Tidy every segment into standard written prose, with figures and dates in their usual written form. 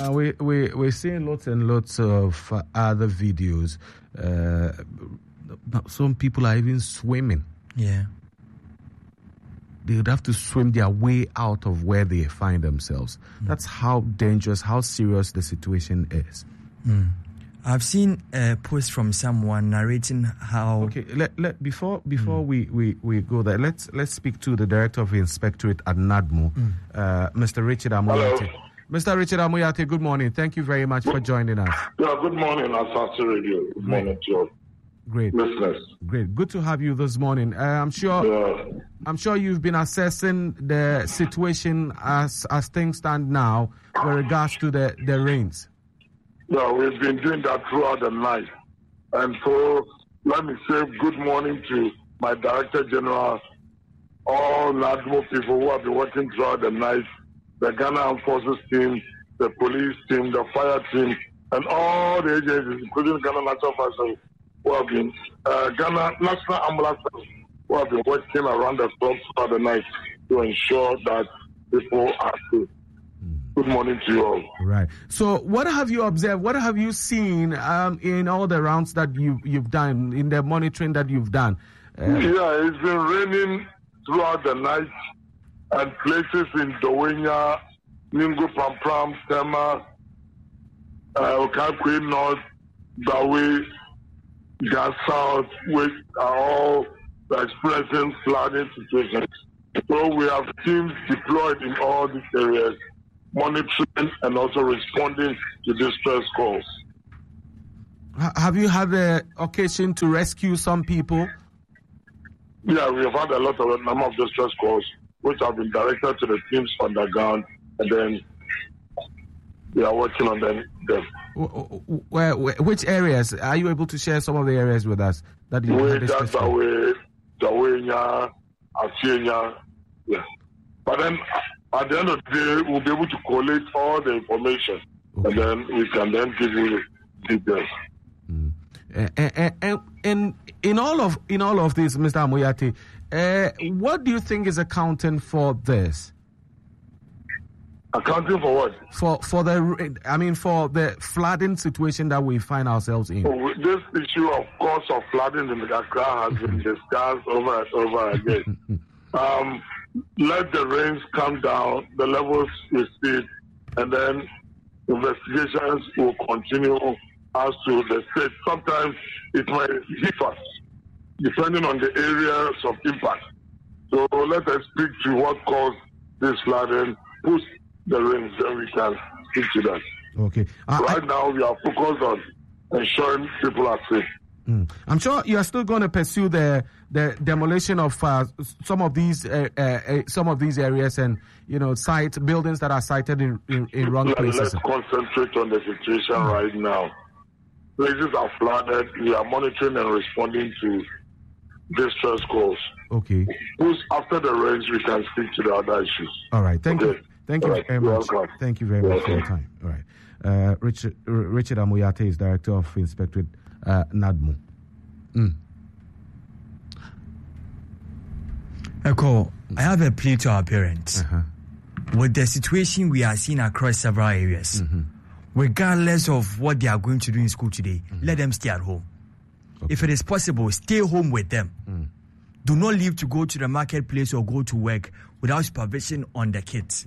We're seeing lots and lots of other videos. Some people are even swimming. Yeah. They would have to swim their way out of where they find themselves. That's how dangerous, how serious the situation is. I've seen a post from someone narrating how. Okay, before we go there, let's speak to the director of the inspectorate at NADMO, Mr. Richard Amoyate. Hello. Mr. Richard Amoyate, good morning. Thank you very much for joining us. Yeah, good morning, Asante Radio. Good morning to you. Great. Listeners. Great. Good to have you this morning. I'm sure you've been assessing the situation as things stand now with regards to the rains. Yeah, we've been doing that throughout the night. And so let me say good morning to my Director General, all NADMO people who have been working throughout the night, the Ghana Armed Forces team, the police team, the fire team, and all the agencies, including Ghana National Fire Service, who have been, Ghana National Ambulance Service, who have been working around the clock throughout the night to ensure that people are safe. Good morning to you all. Right. So what have you observed? What have you seen in all the rounds that you've done, in the monitoring that you've done? Yeah, it's been raining throughout the night, and places in Dowenya, Ningo Pampram, Tema, Okakwe North, Bawe, Gas South, which are all experiencing flooding situations. So we have teams deployed in all these areas, monitoring and also responding to distress calls. Have you had the occasion to rescue some people? Yeah, we have had a number of distress calls, which have been directed to the teams on the ground, and then we are working on them. Which areas? Are you able to share some of the areas with us that you had distress calls? Dawenya, Asienya, yeah. But then at the end of the day, we'll be able to collect all the information, and then we can then give you details. And in all of this, Mr. Amoyate, what do you think is accounting for this? Accounting for what? For the flooding situation that we find ourselves in. This issue of cause of flooding in the Accra has been discussed over and over again. Let the rains come down, the levels recede, and then investigations will continue as to the state. Sometimes it might differ depending on the areas of impact. So let us speak to what caused this flooding, push the rains, then we can speak to that. Okay. Right now we are focused on ensuring people are safe. I'm sure you are still going to pursue the demolition of some of these areas and site buildings that are sited in wrong places. Let's concentrate on the situation right now. Places are flooded. We are monitoring and responding to distress calls. Okay. After the rains, we can speak to the other issues. All right. Thank you. Thank you very much. Welcome. Thank you very much for your time. All right. Richard Amoyate is Director of Inspectorate NADMO. Echo, I have a plea to our parents. With the situation we are seeing across several areas, regardless of what they are going to do in school today, let them stay at home. Okay. If it is possible, stay home with them. Do not leave to go to the marketplace or go to work without supervision on the kids.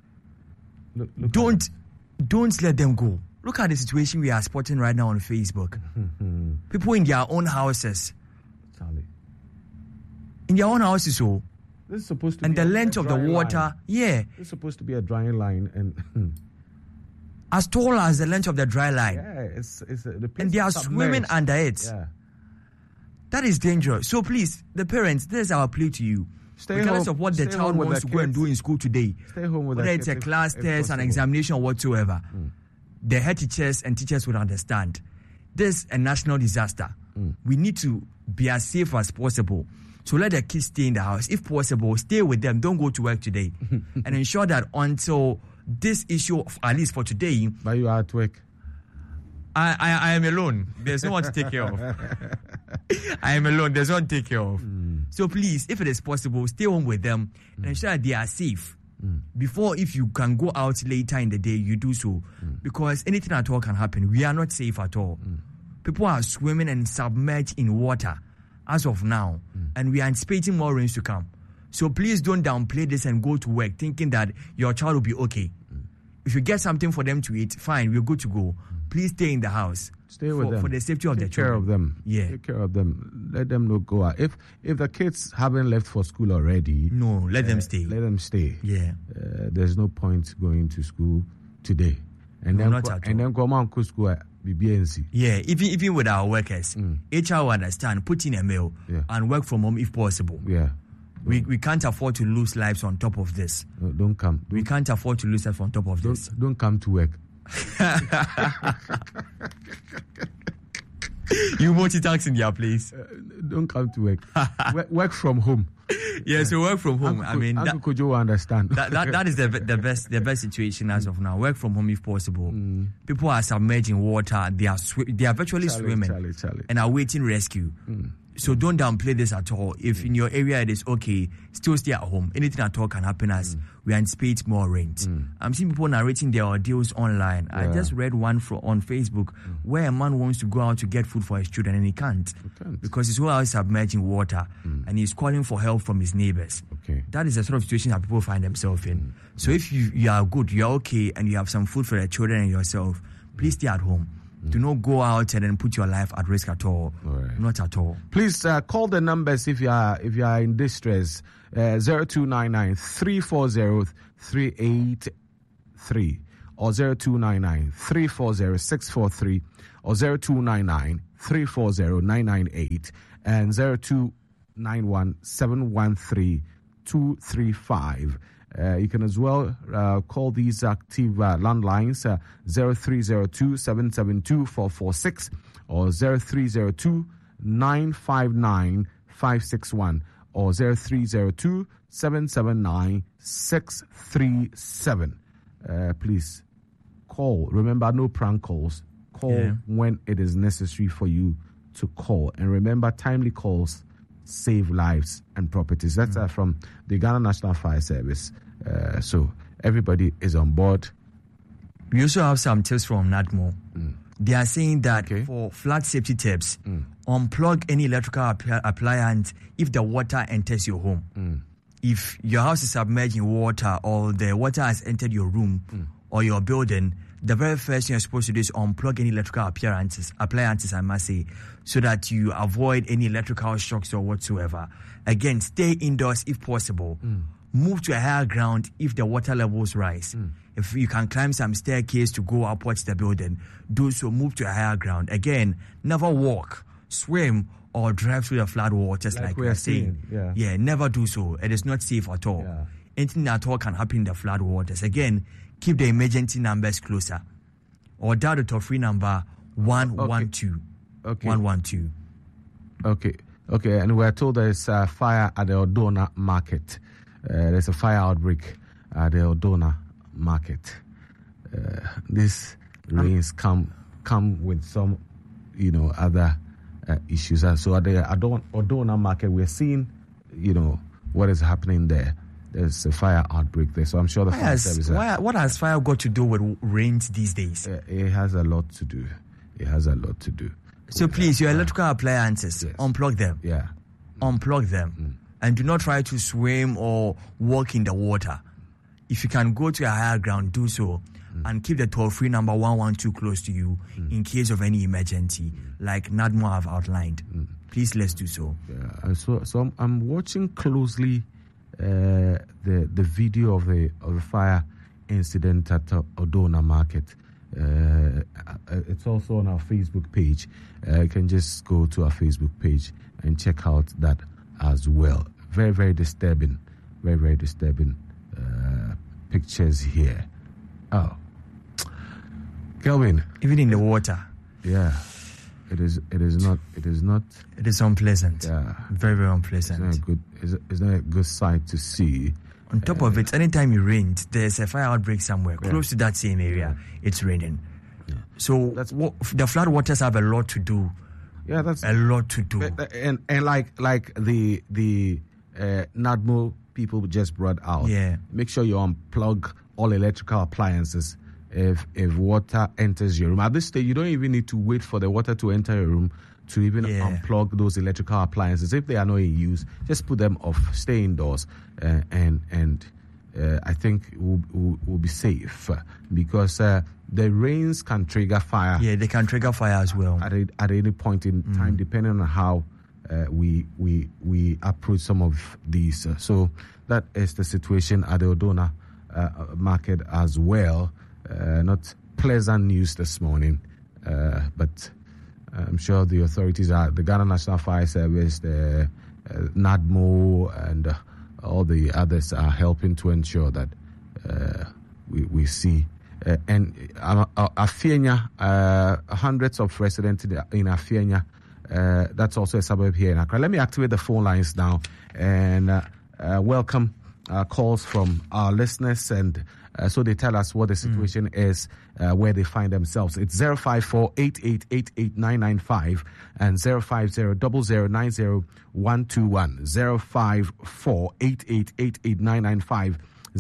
Don't let them go. Look at the situation we are spotting right now on Facebook. People in their own houses. Charlie. In their own houses, so. This is supposed to and be the length of the water, line. Yeah. It's supposed to be a drying line and as tall as the length of the dry line. Yeah, it's the place and they are swimming under it. Yeah. That is dangerous. So please, the parents, this is our plea to you. Regardless of what the child wants to go and do in school today, stay home with whether it's a class test, an examination, or whatsoever, the head teachers and teachers will understand. This is a national disaster. We need to be as safe as possible. So let the kids stay in the house. If possible, stay with them. Don't go to work today. And ensure that until this issue, at least for today... But you are at work. I am alone. There's no one to take care of. I am alone. There's no one to take care of. So please, if it is possible, stay home with them and ensure that they are safe. Before, if you can go out later in the day, you do so. Because anything at all can happen. We are not safe at all. People are swimming and submerged in water as of now. And we are anticipating more rains to come. So please don't downplay this and go to work thinking that your child will be okay. If you get something for them to eat, fine, we're good to go. Please stay in the house. Stay with them for the safety of the children. Take care of them. Yeah. Take care of them. Let them not go out. If the kids haven't left for school already, no, let them stay. Let them stay. Yeah. There's no point going to school today. And no, then not at all. And then come on to school at BBNC. Yeah, even with our workers, HR will understand, put in a mail and work from home if possible. Yeah. We can't afford to lose lives on top of this. No, don't come. We can't afford to lose lives on top of this. Don't come to work. You multitask in their place. Don't come to work. Work from home. Yeah, so work from home. Uncle Kojo will understand. That is the best situation as of now. Work from home if possible. People are submerged in water. They are virtually swimming and are waiting rescue. So don't downplay this at all. If in your area it is okay, still stay at home. Anything at all can happen as we anticipate more rains. I'm seeing people narrating their ordeals online. I just read one on Facebook where a man wants to go out to get food for his children and he can't. Because he's all out submerged in water and he's calling for help from his neighbors. That is the sort of situation that people find themselves in. So if you are good, you are okay, and you have some food for your children and yourself, please stay at home. Do not go out and then put your life at risk at all. Not at all. Please call the numbers if you are in distress. 0299 340 383 or 0299 340 643 or 0299 340 998 and 0291 713 235. You can as well call these active landlines 0302 772 446 or 0302 959 561 or 0302 779 637. Please call. Remember, no prank calls. Call when it is necessary for you to call. And remember, timely calls save lives and properties. That's from the Ghana National Fire Service. So everybody is on board. We also have some tips from NADMO. They are saying that for flood safety tips, unplug any electrical appliance if the water enters your home. If your house is submerged in water or the water has entered your room or your building, the very first thing you're supposed to do is unplug any electrical appliances, I must say, so that you avoid any electrical shocks or whatsoever. Again, stay indoors if possible. Move to a higher ground if the water levels rise. If you can climb some staircase to go upwards the building, do so. Move to a higher ground. Again, never walk, swim, or drive through the flood waters like we are saying. Yeah, never do so. It is not safe at all. Anything at all can happen in the flood waters. Again, keep the emergency numbers closer. Or dial the toll-free number 112. 112. Okay, and we're told there's a fire at the Odona market. There's a fire outbreak at the Odona market. These rains come with some, other issues. So at the Odona market, we're seeing, what is happening there. There's a fire outbreak there, so I'm sure the fire service. What has fire got to do with rains these days? It has a lot to do. So please, your electrical appliances, unplug them. Unplug them. And do not try to swim or walk in the water. If you can go to a higher ground, do so. And keep the toll-free number 112 close to you in case of any emergency, like NADMO have outlined. Please, let's do so. So I'm watching closely the video of the fire incident at Odona Market. It's also on our Facebook page. You can just go to our Facebook page and check out that as well. Very, very disturbing. Very, very disturbing pictures here. Oh, Kelvin. Even in the water. Yeah. It is not. It is unpleasant. Yeah. Very, very unpleasant. It's not a good sight to see. On top of it, anytime it rains, there's a fire outbreak somewhere close to that same area. It's raining. Yeah. So the flood waters have a lot to do. Yeah, that's a lot to do. And like the NADMO people just brought out. Yeah. Make sure you unplug all electrical appliances if water enters your room. At this stage, you don't even need to wait for the water to enter your room to even unplug those electrical appliances. If they are not in use, just put them off, stay indoors, and I think we'll be safe because the rains can trigger fire. Yeah, they can trigger fire as well. At any point in time, depending on how we approach some of these. So that is the situation at the Odona market as well. Not pleasant news this morning, but I'm sure the authorities the Ghana National Fire Service, the NADMO, and all the others are helping to ensure that we see. And Afienya, hundreds of residents in Afienya, that's also a suburb here in Accra. Let me activate the phone lines now and welcome calls from our listeners, and so they tell us what the situation is, where they find themselves. It's 054-8888-995 and 050-0090-121. 054-8888-995,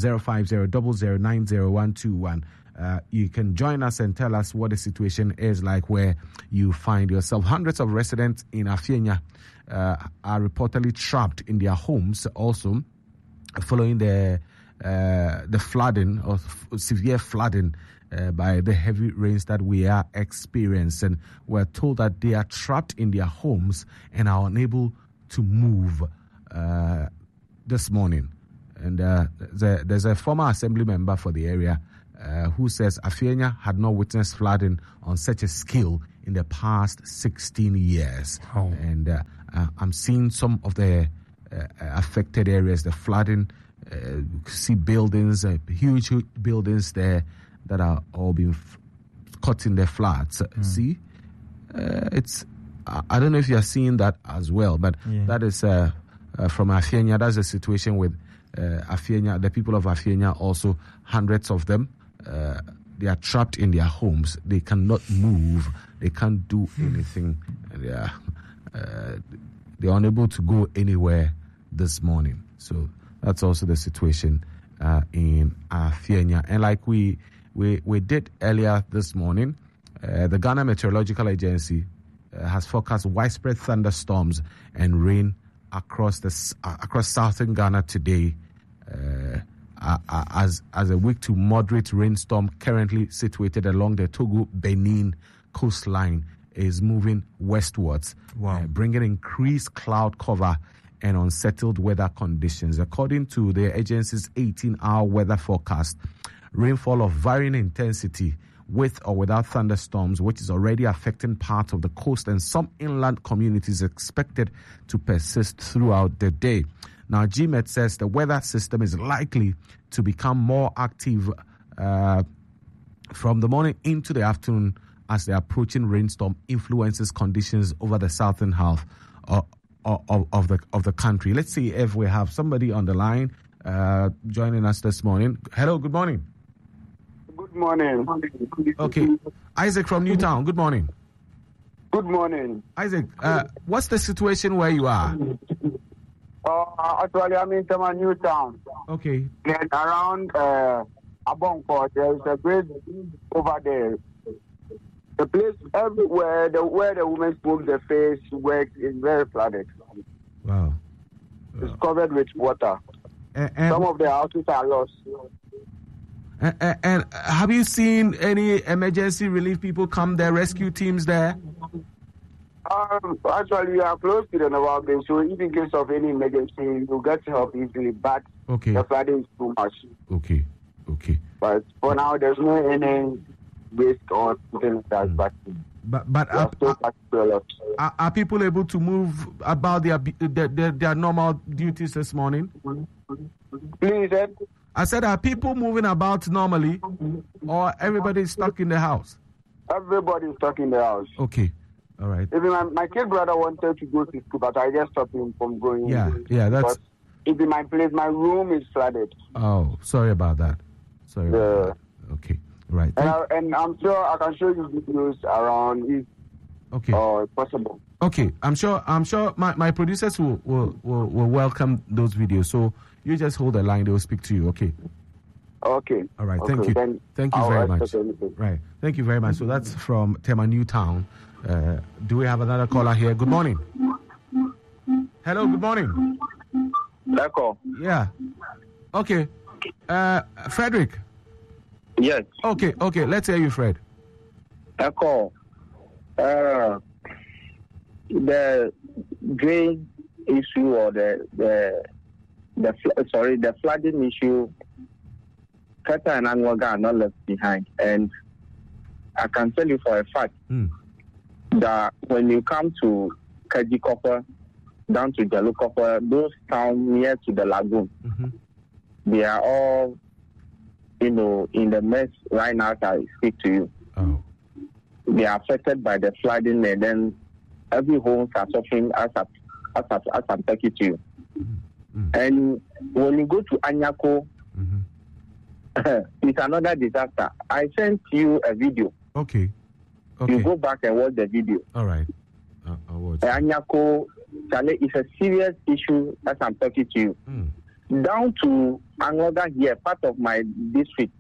050-0090-121. You can join us and tell us what the situation is like where you find yourself. Hundreds of residents in Afienya are reportedly trapped in their homes also following the flooding or severe flooding by the heavy rains that we are experiencing. We're told that they are trapped in their homes and are unable to move this morning. And there's a former assembly member for the area who says Afienya had not witnessed flooding on such a scale in the past 16 years. Oh. And I'm seeing some of the affected areas, the flooding. See buildings, huge buildings there that are all being caught in the floods. See, it's I don't know if you are seeing that as well, but that is from Afienya. That's the situation with Afienya. The people of Afienya, also hundreds of them, they are trapped in their homes. They cannot move. They can't do anything. They're unable to go anywhere this morning. So that's also the situation in Afienya. And like we did earlier this morning, the Ghana Meteorological Agency has forecast widespread thunderstorms and rain across southern Ghana today, as a weak to moderate rainstorm currently situated along the Togo-Benin coastline is moving westwards, bringing increased cloud cover and unsettled weather conditions. According to the agency's 18-hour weather forecast, rainfall of varying intensity with or without thunderstorms, which is already affecting parts of the coast and some inland communities, expected to persist throughout the day. Now, GMET says the weather system is likely to become more active from the morning into the afternoon as the approaching rainstorm influences conditions over the southern half of the country. Let's see if we have somebody on the line joining us this morning. Hello, good morning. Good morning. Okay, Isaac from Newtown. Good morning. Good morning. Isaac, what's the situation where you are? Actually, I'm in Newtown. Okay. And around Abongport, there is a bridge over there. The place everywhere, where the women smoke the face work is very flooded. Wow. It's covered with water. And some of the houses are lost. And have you seen any emergency relief people come there, rescue teams there? Actually, we are close to the Naval Base, so if in case of any emergency, you get help easily, but the flooding is too much. Okay. But for now, there's no any risk or something like that. But are people able to move about their normal duties this morning? Please, Ed? I said, are people moving about normally, or everybody is stuck in the house? Everybody is stuck in the house. Okay, all right. Even my kid brother wanted to go to school, but I just stopped him from going. Yeah, that's... Even my place, my room is flooded. Oh, sorry about that. Okay, right. And I'm sure I can show you videos around if possible. Okay, I'm sure my producers will welcome those videos. So You just hold the line. They will speak to you. Okay. Okay. All right. Okay, Thank you. Thank you very much. Right. Thank you very much. So that's from Tema Newtown. Do we have another caller here? Good morning. Hello. Good morning. Echo. Yeah. Okay. Frederick. Yes. Okay. Let's hear you, Fred. Echo. The drain issue or the flooding issue, Qatar and Anwaga are not left behind. And I can tell you for a fact that when you come to Kaji Copper, down to Jalo Copper, those towns near to the lagoon, they are all, in the mess right now as I speak to you. Oh. They are affected by the flooding, and then every home are suffering as I'm talking to you. And when you go to Anyako, it's another disaster. I sent you a video. Okay. You go back and watch the video. All right. I'll watch. Anyako, it's a serious issue as I'm talking to you. Down to Angoga here, part of my district,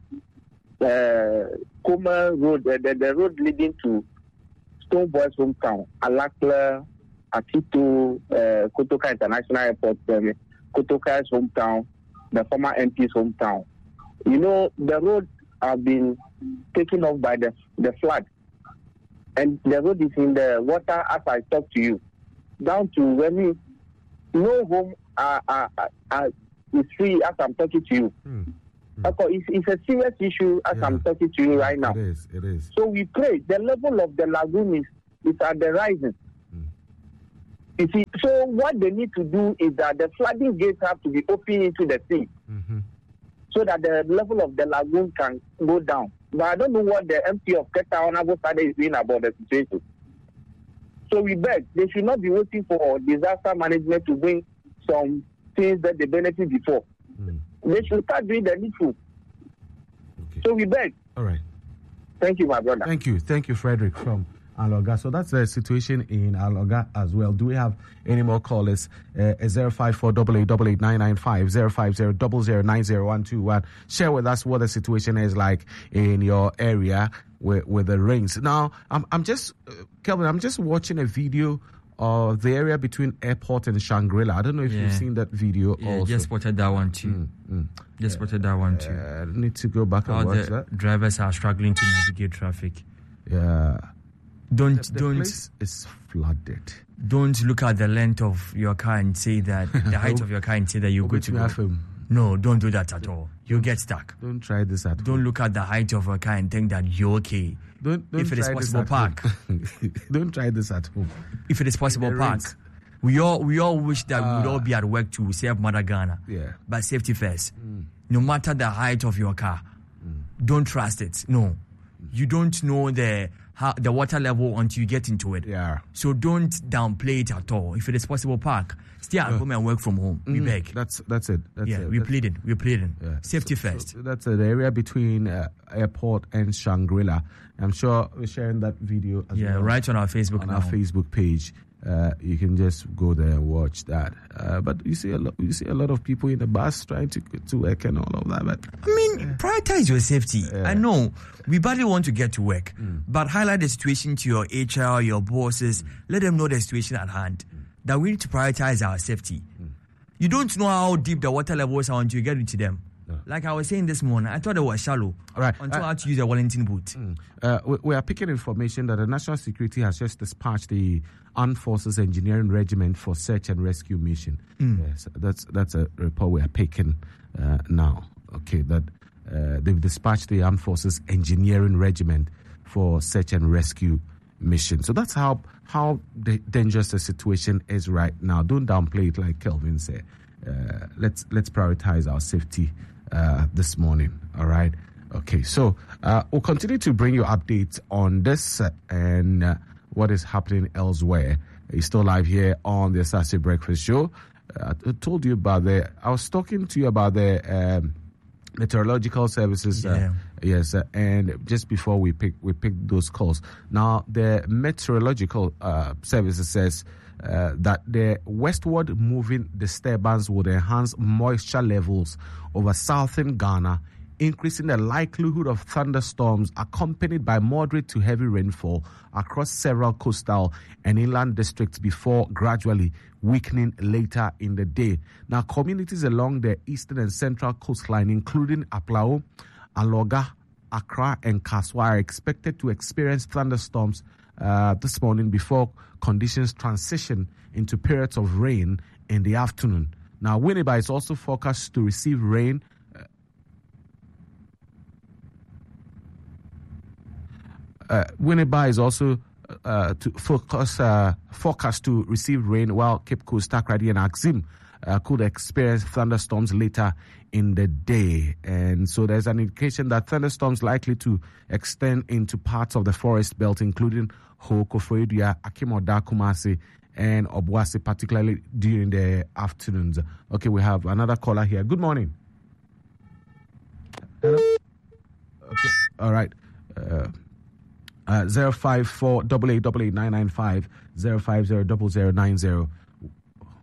Kuma Road, the road leading to Stoneboy's hometown, Alakla, Akito, Kotoka International Airport, Kotoka's hometown, the former MP's hometown. The road have been taken off by the flood. And the road is in the water as I talk to you. Down to when no home is free as I'm talking to you. It's a serious issue as I'm talking to you right now. It is. So we pray. The level of the lagoon is at the rising. You see, so what they need to do is that the flooding gates have to be opened into the sea so that the level of the lagoon can go down. But I don't know what the MP of Keta Honorable Sade is doing about the situation. So we beg, they should not be waiting for disaster management to bring some things that they benefit before. They should start doing the needful. Okay. So we beg. All right. Thank you, my brother. Thank you, Frederick from Aloga. So that's the situation in Aloga as well. Do we have any more callers? 054888995, 050009021. Share with us what the situation is like in your area with the rains. Now, I'm just, Kelvin, I'm just watching a video of the area between airport and Shangri-La. I don't know if you've seen that video also. Just spotted that one too. Spotted that one too. I need to go back and watch that. Drivers are struggling to navigate traffic. Yeah. The place is flooded. Don't look at the length of your car and say that the height of your car and say that you're good to go. No, don't do that at all. You'll get stuck. Don't try this at home. Don't look at the height of a car and think that you're okay. Don't if it is possible, park. Don't try this at home. If it is possible, park. We all wish that we would all be at work to save Mother Ghana. Yeah. But safety first. No matter the height of your car, don't trust it. No. You don't know the water level until you get into it. Yeah. So don't downplay it at all. If it is possible, park. Stay at home and work from home. We beg. That's it. We're pleading. Yeah. Safety first. So that's the area between airport and Shangri-La. I'm sure we're sharing that video as well. Right on our Facebook our Facebook page. You can just go there and watch that. But you see a lot of people in the bus trying to get to work and all of that. But prioritize your safety. I know we badly want to get to work, but highlight the situation to your HR, your bosses. Let them know the situation at hand. That we need to prioritize our safety. You don't know how deep the water levels are until you get into them. Like I was saying this morning, I thought it was shallow. Right. Until I had to use a Wellington boot. We are picking information that the National Security has just dispatched the Armed Forces Engineering Regiment for Search and Rescue Mission. Yes, that's a report we are picking now. Okay, that they've dispatched the Armed Forces Engineering Regiment for Search and Rescue Mission. So that's how dangerous the situation is right now. Don't downplay it, like Kelvin said. Let's prioritize our safety this morning. All right. Okay. So we'll continue to bring you updates on this and what is happening elsewhere. You're still live here on the Asase Breakfast Show. I told you about I was talking to you about the meteorological services. Yes, and just before we picked those calls. Now the meteorological services says that the westward moving disturbance would enhance moisture levels over southern Ghana, increasing the likelihood of thunderstorms accompanied by moderate to heavy rainfall across several coastal and inland districts before gradually weakening later in the day. Now, communities along the eastern and central coastline, including Aplao, Aloga, Accra, and Kaswa, are expected to experience thunderstorms this morning before conditions transition into periods of rain in the afternoon. Now, Winneba is also forecast to receive rain Winneba is also forecast to receive rain, while Cape Coast, Takoradi, and Axim could experience thunderstorms later in the day. And so there's an indication that thunderstorms likely to extend into parts of the forest belt, including Ho, Koforidua, Akimoda, Kumasi, and Obuasi, particularly during the afternoons. Okay, we have another caller here. Good morning. Hello? Okay, all right. 054-8888-995, 050-0090.